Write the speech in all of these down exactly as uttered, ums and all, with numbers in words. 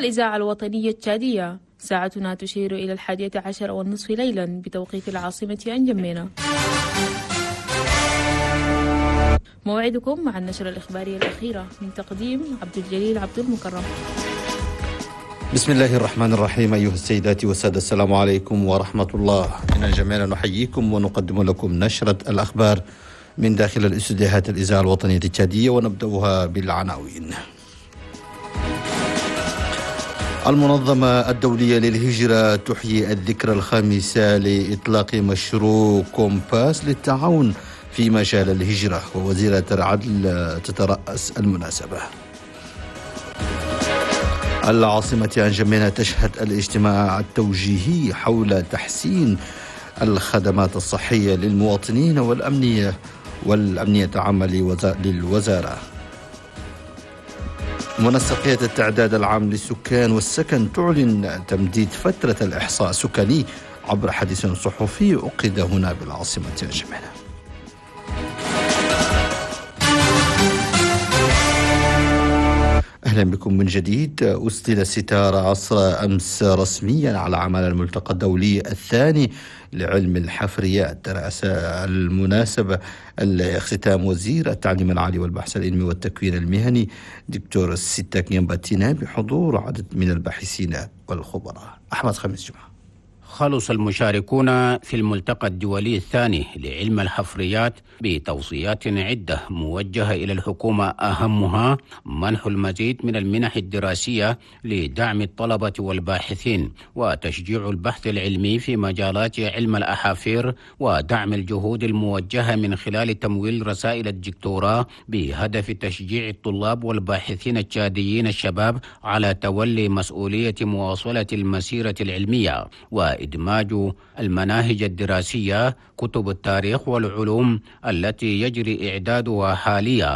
الإذاعة الوطنية التشادية. ساعتنا تشير إلى الحادية عشر والنصف ليلا بتوقيت العاصمة أنجمينا. موعدكم مع النشرة الإخبارية الأخيرة من تقديم عبد الجليل عبد المكرم. بسم الله الرحمن الرحيم. أيها السيدات والسادة، السلام عليكم ورحمة الله. من أنجمينا نحييكم ونقدم لكم نشرة الأخبار من داخل الاستديوهات الإذاعة الوطنية التشادية، ونبدأها بالعناوين. المنظمة الدولية للهجرة تحيي الذكرى الخامسة لإطلاق مشروع كومباس للتعاون في مجال الهجرة، ووزيرة العدل تترأس المناسبة. العاصمة أنجمينا تشهد الاجتماع التوجيهي حول تحسين الخدمات الصحية للمواطنين والأمنية والأمنية العامة للوزارة. منسقية التعداد العام للسكان والسكن تعلن تمديد فترة الإحصاء السكاني عبر حديث صحفي عقد هنا بالعاصمة أنجمينا. أهلا بكم من جديد. أسدل الستار عصر أمس رسميا على أعمال الملتقى الدولي الثاني لعلم الحفريات. رأس المناسبة اختتام وزير التعليم العالي والبحث العلمي والتكوين المهني دكتور سيتاك يمباتينا بحضور عدد من الباحثين والخبراء. أحمد خميس جمعة. خلص المشاركون في الملتقى الدولي الثاني لعلم الحفريات بتوصيات عدة موجهة إلى الحكومة، أهمها منح المزيد من المنح الدراسية لدعم الطلبة والباحثين، وتشجيع البحث العلمي في مجالات علم الأحافير، ودعم الجهود الموجهة من خلال تمويل رسائل الدكتوراه بهدف تشجيع الطلاب والباحثين التشاديين الشباب على تولي مسؤولية مواصلة المسيرة العلمية، و إدماج المناهج الدراسية كتب التاريخ والعلوم التي يجري إعدادها حاليا،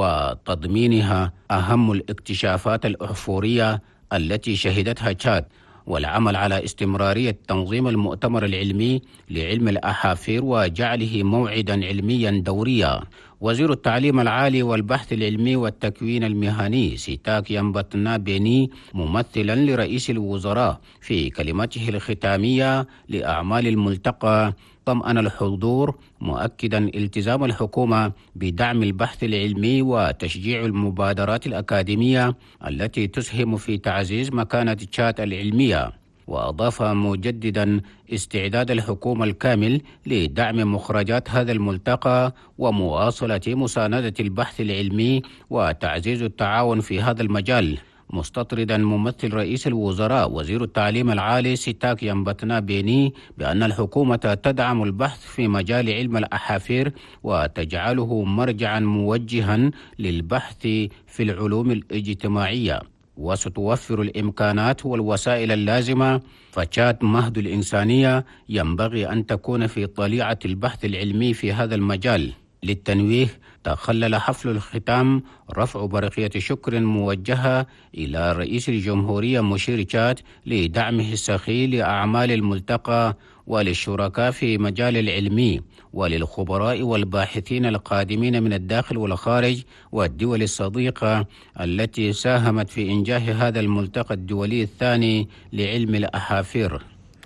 وتضمينها أهم الاكتشافات الأحفورية التي شهدتها تشاد، والعمل على استمرارية تنظيم المؤتمر العلمي لعلم الأحافير وجعله موعدا علميا دوريا. وزير التعليم العالي والبحث العلمي والتكوين المهني سيتاك يمباتنا بيني ممثلا لرئيس الوزراء في كلمته الختامية لأعمال الملتقى طمأن الحضور، مؤكدا التزام الحكومة بدعم البحث العلمي وتشجيع المبادرات الأكاديمية التي تسهم في تعزيز مكانة تشاد العلمية. وأضاف مجددا استعداد الحكومة الكامل لدعم مخرجات هذا الملتقى ومواصلة مساندة البحث العلمي وتعزيز التعاون في هذا المجال، مستطردا ممثل رئيس الوزراء وزير التعليم العالي سيتاك يمباتنا بيني بأن الحكومة تدعم البحث في مجال علم الأحافير وتجعله مرجعا موجها للبحث في العلوم الاجتماعية، وستوفر الإمكانات والوسائل اللازمة. فتشاد مهد الإنسانية ينبغي أن تكون في طليعة البحث العلمي في هذا المجال. للتنويه، تخلل حفل الختام رفع برقية شكر موجهة إلى رئيس الجمهورية مشير تشاد لدعمه السخي لأعمال الملتقى وللشركاء في مجال العلمي وللخبراء والباحثين القادمين من الداخل والخارج والدول الصديقة التي ساهمت في إنجاح هذا الملتقى الدولي الثاني لعلم الأحافير.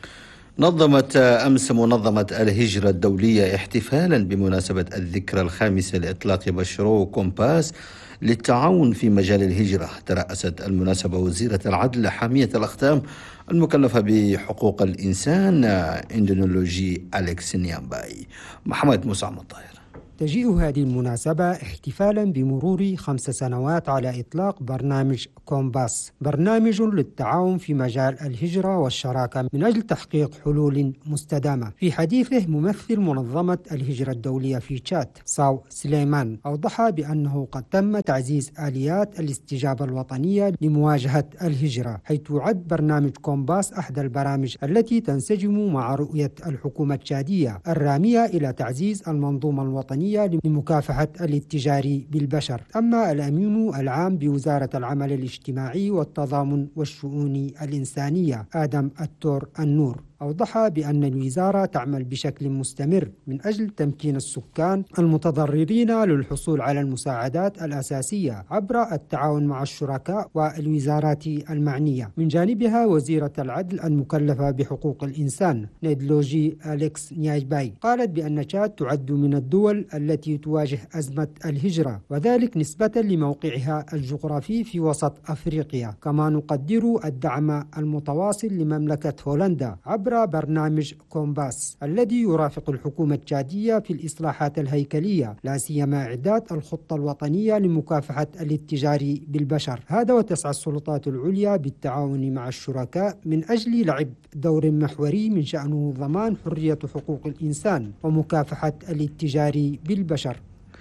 نظمت أمس منظمة الهجرة الدولية احتفالا بمناسبة الذكرى الخامسة لإطلاق مشروع كومباس للتعاون في مجال الهجرة. ترأست المناسبة وزيرة العدل حامية الأختام المكلفة بحقوق الإنسان إندونولوجي أليكس نيامباي. محمد موسى مطاهر. تجيء هذه المناسبة احتفالا بمرور خمس سنوات على إطلاق برنامج كومباس، برنامج للتعاون في مجال الهجرة والشراكة من أجل تحقيق حلول مستدامة. في حديثه ممثل منظمة الهجرة الدولية في تشاد ساو سليمان أوضح بأنه قد تم تعزيز آليات الاستجابة الوطنية لمواجهة الهجرة، حيث يعد برنامج كومباس أحد البرامج التي تنسجم مع رؤية الحكومة التشادية الرامية إلى تعزيز المنظومة الوطنية لمكافحة الاتجار بالبشر. أما الأمين العام بوزارة العمل الاجتماعي والتضامن والشؤون الإنسانية آدم التور النور أوضح بأن الوزارة تعمل بشكل مستمر من أجل تمكين السكان المتضررين للحصول على المساعدات الأساسية عبر التعاون مع الشركاء والوزارات المعنية. من جانبها وزيرة العدل المكلفة بحقوق الإنسان نيدلوجي أليكس نياجباي قالت بأن تشاد تعد من الدول التي تواجه أزمة الهجرة، وذلك نسبة لموقعها الجغرافي في وسط أفريقيا. كما نقدر الدعم المتواصل لمملكة هولندا عبر برنامج كومباس الذي يرافق الحكومة التشادية في الإصلاحات الهيكلية، لا سيما إعداد الخطة الوطنية لمكافحة الاتجار بالبشر. هذا وتسعى السلطات العليا بالتعاون مع الشركاء من أجل لعب دور محوري من شأنه ضمان حرية حقوق الإنسان ومكافحة الاتجار بالبشر.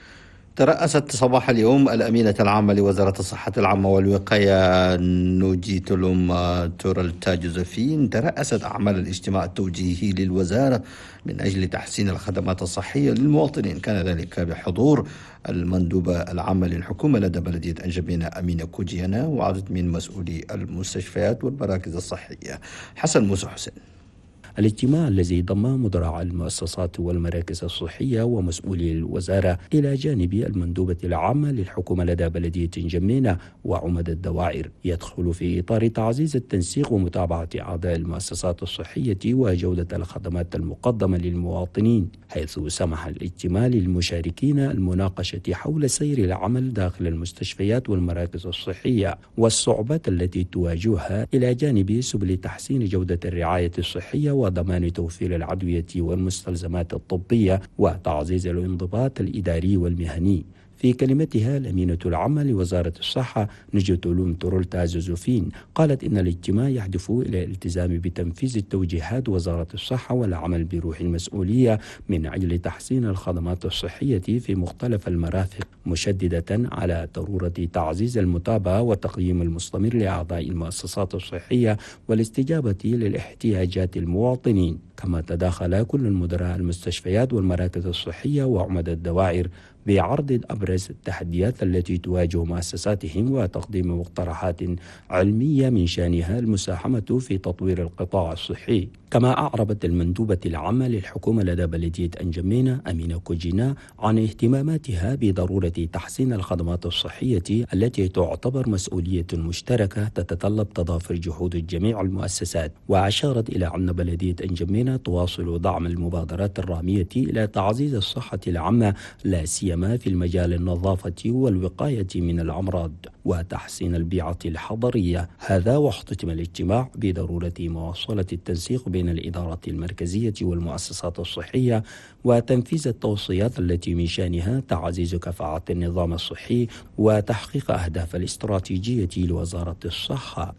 ترأست صباح اليوم الأمينة العامة لوزارة الصحة العامة والوقاية نوجيتولوم تورلتا جوزفين ترأست أعمال الاجتماع التوجيهي للوزارة من أجل تحسين الخدمات الصحية للمواطنين. كان ذلك بحضور المندوبة العامة للحكومة لدى بلدية أنجمينة أمينة كوجيانا وعدد من مسؤولي المستشفيات والمراكز الصحية. حسن موسى حسين. الاجتماع الذي ضم مدراء المؤسسات والمراكز الصحية ومسؤولي الوزارة إلى جانب المندوبة العامة للحكومة لدى بلدية جمينة وعمد الدواعر يدخل في إطار تعزيز التنسيق ومتابعة أعضاء المؤسسات الصحية وجودة الخدمات المقدمة للمواطنين، حيث سمح الاجتماع للمشاركين المناقشة حول سير العمل داخل المستشفيات والمراكز الصحية والصعوبات التي تواجهها، إلى جانب سبل تحسين جودة الرعاية الصحية وضمان توفير الأدوية والمستلزمات الطبية وتعزيز الانضباط الإداري والمهني. في كلمتها الأمينة العامة لوزارة الصحة نوجيتولوم تورلتا جوزفين قالت إن الاجتماع يهدف إلى الالتزام بتنفيذ التوجيهات وزارة الصحة والعمل بروح المسؤولية من أجل تحسين الخدمات الصحية في مختلف المرافق، مشددة على ضرورة تعزيز المتابعة والتقييم المستمر لأعضاء المؤسسات الصحية والاستجابة للاحتياجات المواطنين. كما تداخل كل المدراء المستشفيات والمراكز الصحية وعمد الدواعر بعرض أبرز التحديات التي تواجه مؤسساتهم وتقديم مقترحات علمية من شأنها المساهمة في تطوير القطاع الصحي. كما أعربت المندوبة العامة للحكومة لدى بلدية أنجمينة أمينة كوجينا عن اهتماماتها بضرورة تحسين الخدمات الصحية التي تعتبر مسؤولية مشتركة تتطلب تضافر جهود جميع المؤسسات، وأشارت إلى أن بلدية أنجمينة تواصل دعم المبادرات الرامية إلى تعزيز الصحة العامة لا سيما في المجال النظافة والوقاية من الأمراض وتحسين البيئة الحضرية. هذا واختتم الاجتماع بضرورة مواصلة التنسيق بين الإدارات المركزية والمؤسسات الصحية وتنفيذ التوصيات التي من شأنها تعزيز كفاءة النظام الصحي وتحقيق أهداف الاستراتيجية لوزارة الصحة.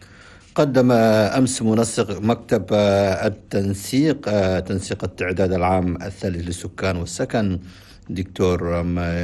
قدم أمس منسق مكتب التنسيق تنسيق التعداد العام الثالث للسكان والسكن دكتور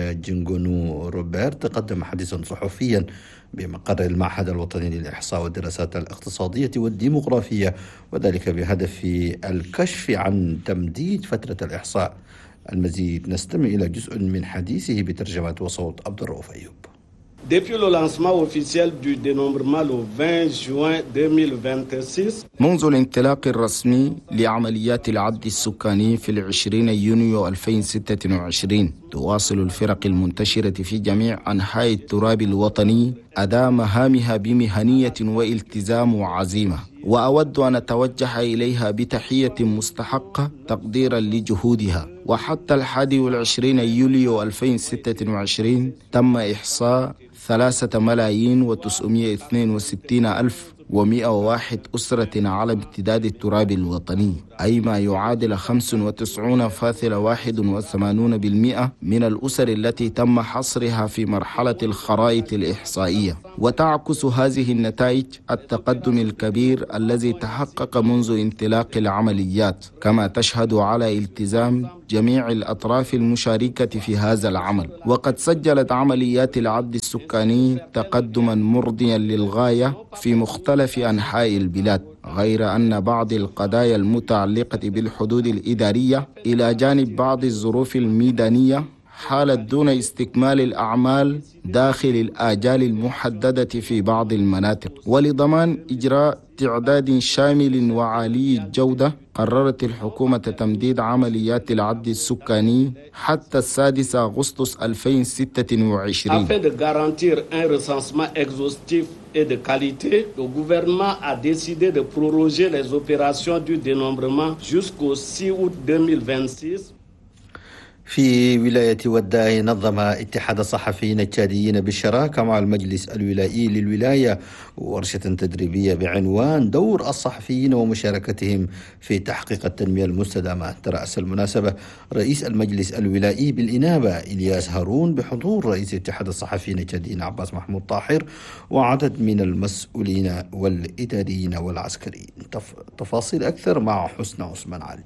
جنغونو روبرت قدم حديثا صحفيا بمقر المعهد الوطني للإحصاء والدراسات الاقتصادية والديموغرافية، وذلك بهدف الكشف عن تمديد فترة الإحصاء. المزيد نستمع إلى جزء من حديثه بترجمة وصوت عبد الرؤوف أيوب. Depuis le lancement officiel du dénombrement le vingt juin deux mille vingt-six منذ الانطلاق الرسمي لعمليات العد السكاني في العشرين يونيو ألفين وستة وعشرين تواصل الفرق المنتشرة في جميع أنحاء التراب الوطني أداء مهامها بمهنية والتزام وعزيمة، وأود أن أتوجه إليها بتحية مستحقة تقديرا لجهودها. وحتى الحادي والعشرين يوليو ألفين وستة وعشرين تم إحصاء ثلاثة ملايين وتسعمائة واثنين وستين ألف ومئة وواحد أسرة على امتداد التراب الوطني، أي ما يعادل خمسة وتسعين فاصلة واحد وثمانين بالمئة من الأسر التي تم حصرها في مرحلة الخرائط الإحصائية. وتعكس هذه النتائج التقدم الكبير الذي تحقق منذ انطلاق العمليات، كما تشهد على التزام جميع الأطراف المشاركة في هذا العمل. وقد سجلت عمليات العد السكاني تقدما مرضيا للغاية في مختلف أنحاء البلاد، غير أن بعض القضايا المتعلقة بالحدود الإدارية إلى جانب بعض الظروف الميدانية حالت دون استكمال الأعمال داخل الآجال المحددة في بعض المناطق. ولضمان إجراء تعداد شامل وعالي الجودة قررت الحكومة تمديد عمليات العد السكاني حتى السادس أغسطس ألفين وستة وعشرين. Afin de garantir un recensement exhaustif et de qualité, le gouvernement a décidé de proroger les opérations du dénombrement jusqu'au six août deux mille vingt-six. في ولاية وداي نظم اتحاد الصحفيين التشاديين بالشراكة مع المجلس الولائي للولاية ورشة تدريبية بعنوان دور الصحفيين ومشاركتهم في تحقيق التنمية المستدامة. ترأس المناسبة رئيس المجلس الولائي بالإنابة إلياس هارون بحضور رئيس اتحاد الصحفيين التشاديين عباس محمود طاهر وعدد من المسؤولين والإداريين والعسكريين. تفاصيل أكثر مع حسن عثمان علي.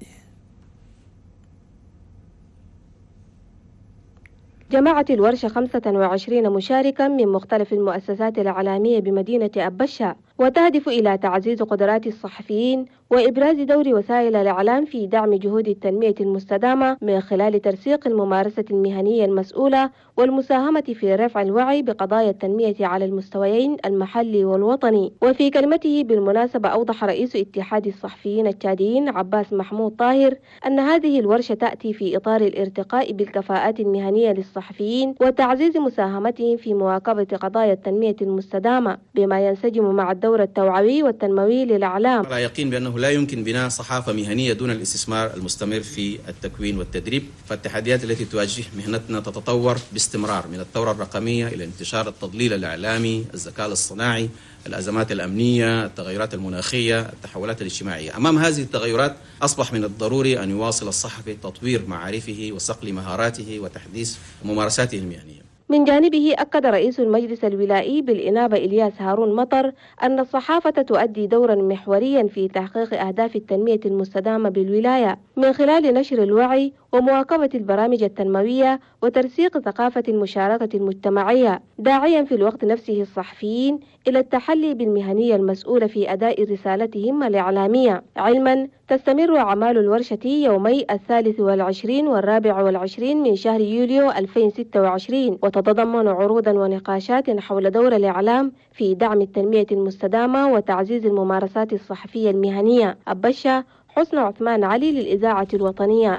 جمعت الورشة خمسة وعشرين مشاركا من مختلف المؤسسات الإعلامية بمدينة أبشة، وتهدف إلى تعزيز قدرات الصحفيين وإبراز دور وسائل الإعلام في دعم جهود التنمية المستدامة من خلال ترسيخ الممارسة المهنية المسؤولة والمساهمة في رفع الوعي بقضايا التنمية على المستويين المحلي والوطني. وفي كلمته بالمناسبة أوضح رئيس اتحاد الصحفيين التشاديين عباس محمود طاهر أن هذه الورشة تأتي في إطار الارتقاء بالكفاءات المهنية للصحفيين وتعزيز مساهمتهم في مواكبة قضايا التنمية المستدامة بما ينسجم مع الدور التوعوي والتنموي للإعلام. على يقين بأنه لا يمكن بناء صحافة مهنية دون الاستثمار المستمر في التكوين والتدريب، فالتحديات التي تواجه مهنتنا تتطور باستمرار من الثورة الرقمية إلى انتشار التضليل الإعلامي، الذكاء الاصطناعي، الأزمات الأمنية، التغيرات المناخية، التحولات الاجتماعية. أمام هذه التغيرات أصبح من الضروري أن يواصل الصحفي تطوير معارفه وصقل مهاراته وتحديث ممارساته المهنية. من جانبه أكد رئيس المجلس الولائي بالإنابة إلياس هارون مطر أن الصحافة تؤدي دورا محوريا في تحقيق أهداف التنمية المستدامة بالولاية من خلال نشر الوعي ومواكبة البرامج التنموية وترسيخ ثقافة المشاركة المجتمعية، داعيا في الوقت نفسه الصحفيين إلى التحلي بالمهنية المسؤولة في أداء رسالتهم الإعلامية، علما تستمر أعمال الورشة يومي الثالث والعشرين والرابع والعشرين من شهر يوليو ألفين وستة وعشرين، وتتضمن عروضا ونقاشات حول دور الإعلام في دعم التنمية المستدامة وتعزيز الممارسات الصحفية المهنية. أبشة، حسن عثمان علي للإذاعة الوطنية.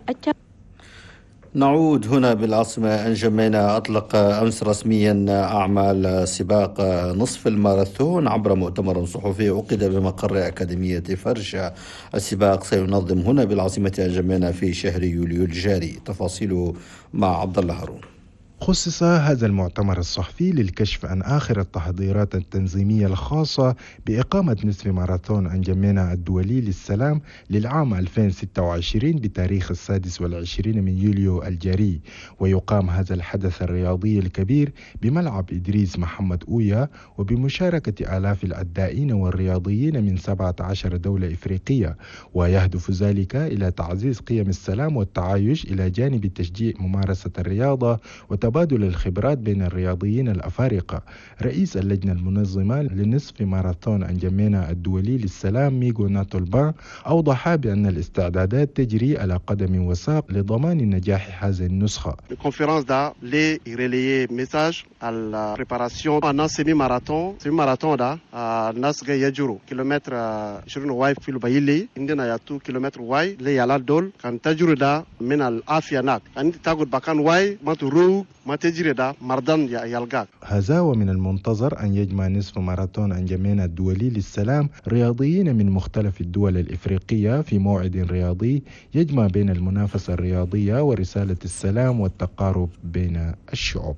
نعود هنا بالعاصمة. أنجمينا أطلق أمس رسميا أعمال سباق نصف الماراثون عبر مؤتمر صحفي عقد بمقر أكاديمية فرشة. السباق سينظم هنا بالعاصمة أنجمينا في شهر يوليو الجاري. تفاصيله مع عبد الله هارون. خصص هذا المؤتمر الصحفي للكشف عن آخر التحضيرات التنظيمية الخاصة بإقامة نصف ماراثون أنجمينا الدولي للسلام للعام ألفين وستة وعشرين بتاريخ السادس والعشرين من يوليو الجاري. ويقام هذا الحدث الرياضي الكبير بملعب إدريس محمد أويا وبمشاركة آلاف العدائين والرياضيين من سبعة عشر دولة إفريقية، ويهدف ذلك إلى تعزيز قيم السلام والتعايش إلى جانب تشجيع ممارسة الرياضة وتبادل الخبرات بين الرياضيين الأفارقة. رئيس اللجنة المنظمة لنصف ماراثون أنجمينا الدولي للسلام ميغو ناتولبان أوضح بأن الاستعدادات تجري على قدم وساق لضمان نجاح هذه النسخة. الكونفرنس دا لي ريليي ميساج على la préparation pendant semi-marathon semi-marathon da nas ga yajuru kilometre عشرين واي في البايلي عندنا يا two kilometre واي لي يلا دول كان تجري دا من العافية ناك أنت تاخد بكان واي ما تروح ما تجري دا مردان يلقاك. هذا ومن المنتظر أن يجمع نصف ماراثون أنجمينا الدولي للسلام رياضيين من مختلف الدول الإفريقية في موعد رياضي يجمع بين المنافسة الرياضية ورسالة السلام والتقارب بين الشعوب.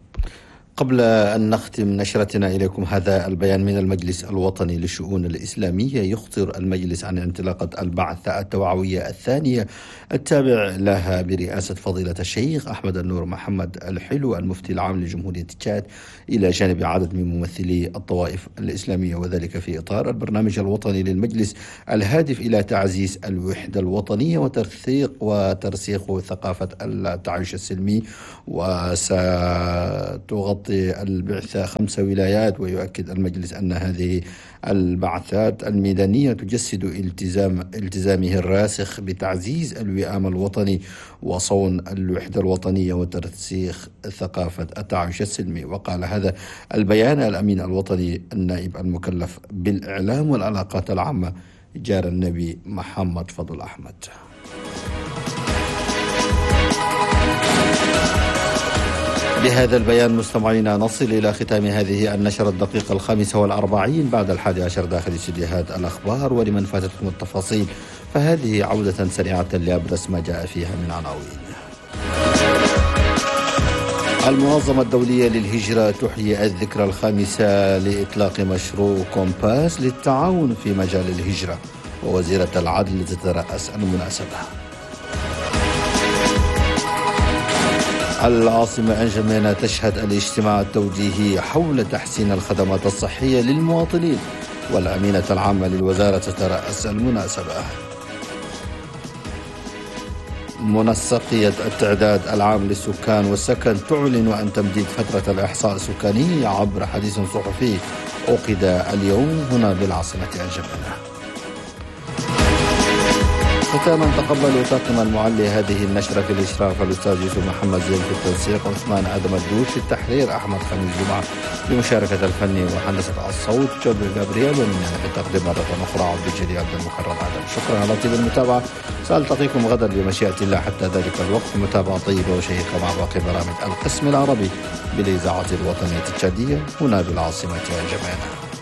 قبل أن نختم نشرتنا إليكم هذا البيان من المجلس الوطني للشؤون الإسلامية. يخطر المجلس عن انطلاقة البعثة التوعوية الثانية التابع لها برئاسة فضيلة الشيخ أحمد النور محمد الحلو المفتي العام لجمهورية تشاد إلى جانب عدد من ممثلي الطوائف الإسلامية، وذلك في إطار البرنامج الوطني للمجلس الهادف إلى تعزيز الوحدة الوطنية وترسيخ وترسيخ ثقافة التعايش السلمي. وستغطي تعطي البعثة خمس ولايات، ويؤكد المجلس أن هذه البعثات الميدانية تجسد التزام التزامه الراسخ بتعزيز الوئام الوطني وصون الوحدة الوطنية وترسيخ ثقافة التعايش السلمي. وقال هذا البيان الأمين الوطني النائب المكلف بالإعلام والعلاقات العامة جار النبي محمد فضل أحمد. بهذا البيان مستمعينا نصل إلى ختام هذه النشرة الدقيقة الخامسة والأربعين بعد الحادي عشر داخل استديوهات الأخبار. ولمن فاتتكم التفاصيل فهذه عودة سريعة لأبرز ما جاء فيها من عناوين. المنظمة الدولية للهجرة تحيي الذكرى الخامسة لإطلاق مشروع كومباس للتعاون في مجال الهجرة، ووزيرة العدل تترأس المناسبة. العاصمة أنجمينا تشهد الاجتماع التوجيهي حول تحسين الخدمات الصحية للمواطنين، والأمينة العامة للوزارة تترأس المناسبة. منسقية التعداد العام للسكان والسكن تعلن عن تمديد فترة الإحصاء السكاني عبر حديث صحفي عقد اليوم هنا بالعاصمة أنجمينا. ختاما تقبلوا طاقم المعلي هذه النشرة في الإشراف الأستاذ يوسف محمد زين، في التنسيق عثمان آدم الدوش، في التحرير أحمد خميس جمعة، بمشاركة الفني ومهندسة الصوت جابر جابرييل، ومن في التقديم مرة أخرى عبد الجليل عبد المكرم آدم. شكرا على طيب المتابعة، سألتقيكم غدا بمشيئة الله. حتى ذلك الوقت متابعة طيبة وشيقة مع باقي برامج القسم العربي بالإذاعة الوطنية التشادية هنا بالعاصمة أنجمينا.